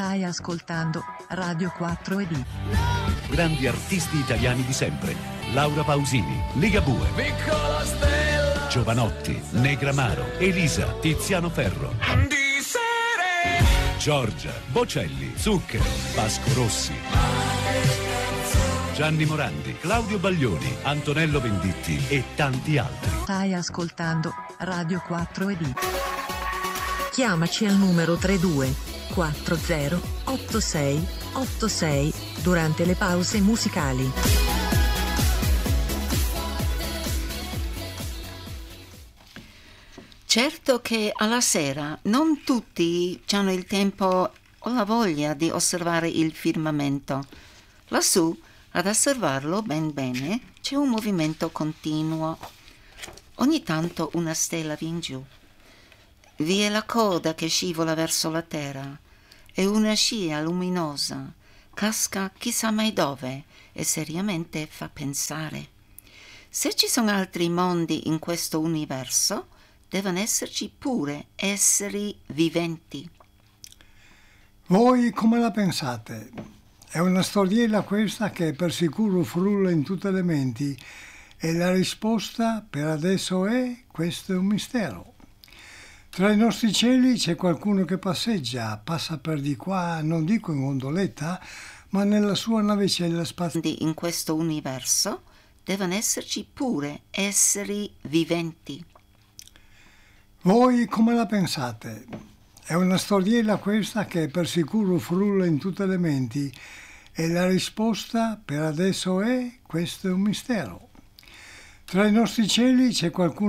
Stai ascoltando Radio 4ED. Grandi artisti italiani di sempre. Laura Pausini, Ligabue, Piccola stella Giovanotti, Negramaro, Elisa, Tiziano Ferro, di sere. Giorgia, Bocelli, Zucchero, Vasco Rossi, Gianni Morandi, Claudio Baglioni, Antonello Venditti e tanti altri. Stai ascoltando Radio 4ED. Chiamaci al numero 32 40 86 86 durante le pause musicali. Certo che alla sera non tutti hanno il tempo o la voglia di osservare il firmamento. Lassù, ad osservarlo ben bene, c'è un movimento continuo. Ogni tanto una stella viene giù. Vi è la coda che scivola verso la terra e una scia luminosa casca chissà mai dove e seriamente fa pensare. Se ci sono altri mondi in questo universo, devono esserci pure esseri viventi. Voi come la pensate? È una storiella questa che per sicuro frulla in tutte le menti e la risposta per adesso è: questo è un mistero. Tra i nostri cieli c'è qualcuno che passeggia, passa per di qua, non dico in gondoletta, ma nella sua navicella spaziale. In questo universo devono esserci pure esseri viventi. Voi come la pensate? È una storiella questa che per sicuro frulla in tutte le menti e la risposta per adesso è: questo è un mistero. Tra i nostri cieli c'è qualcuno